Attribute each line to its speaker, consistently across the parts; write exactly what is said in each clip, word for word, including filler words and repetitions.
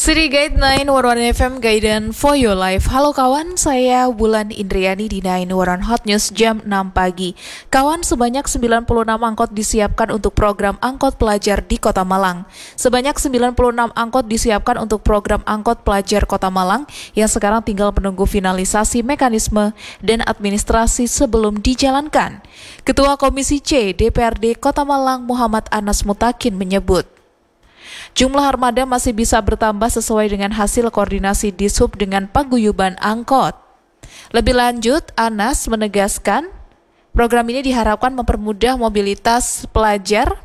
Speaker 1: City Guide sembilan satu satu F M Guidance for Your Life. Halo kawan, saya Wulan Indriani di sembilan satu satu Hot News jam enam pagi. Kawan, sebanyak sembilan puluh enam angkot disiapkan untuk program angkot pelajar di Kota Malang. Sebanyak sembilan puluh enam angkot disiapkan untuk program angkot pelajar Kota Malang yang sekarang tinggal menunggu finalisasi mekanisme dan administrasi sebelum dijalankan. Ketua Komisi C D P R D Kota Malang Muhammad Anas Mutakin menyebut, jumlah armada masih bisa bertambah sesuai dengan hasil koordinasi Dishub dengan paguyuban angkot. Lebih lanjut, Anas menegaskan program ini diharapkan mempermudah mobilitas pelajar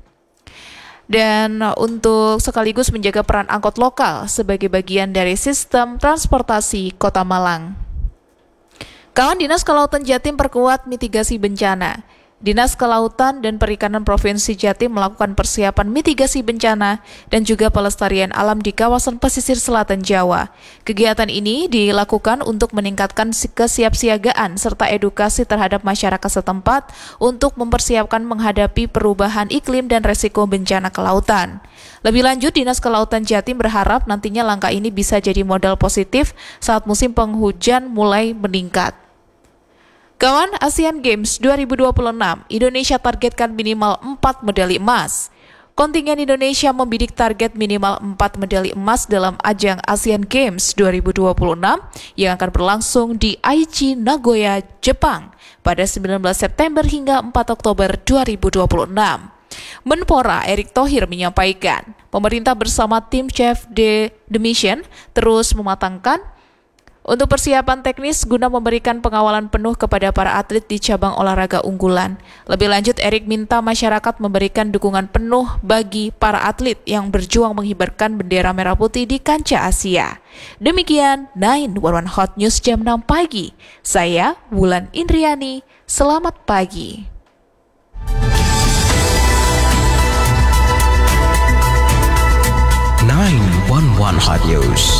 Speaker 1: dan untuk sekaligus menjaga peran angkot lokal sebagai bagian dari sistem transportasi Kota Malang. Kawan, Dinas Kelautan Jatim perkuat mitigasi bencana. Dinas Kelautan dan Perikanan Provinsi Jatim melakukan persiapan mitigasi bencana dan juga pelestarian alam di kawasan pesisir selatan Jawa. Kegiatan ini dilakukan untuk meningkatkan kesiapsiagaan serta edukasi terhadap masyarakat setempat untuk mempersiapkan menghadapi perubahan iklim dan resiko bencana kelautan. Lebih lanjut, Dinas Kelautan Jatim berharap nantinya langkah ini bisa jadi modal positif saat musim penghujan mulai meningkat. Kawan, Asian Games dua ribu dua puluh enam, Indonesia targetkan minimal empat medali emas. Kontingen Indonesia membidik target minimal empat medali emas dalam ajang Asian Games dua ribu dua puluh enam yang akan berlangsung di Aichi, Nagoya, Jepang pada sembilan belas September hingga empat Oktober dua ribu dua puluh enam. Menpora Erick Thohir menyampaikan, pemerintah bersama tim Chef de The Mission terus mematangkan untuk persiapan teknis guna memberikan pengawalan penuh kepada para atlet di cabang olahraga unggulan. Lebih lanjut, Erik minta masyarakat memberikan dukungan penuh bagi para atlet yang berjuang mengibarkan bendera merah putih di kancah Asia. Demikian sembilan satu satu Hot News jam enam pagi. Saya Wulan Indriani, selamat pagi.
Speaker 2: sembilan satu satu Hot News.